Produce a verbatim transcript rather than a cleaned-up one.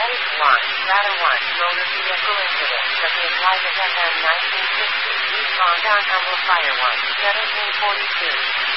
Case one, Data one, Motor Vehicle Incident, W Flight of F M nineteen sixty, Eastbound Downtown Fire one, seventeen forty-two.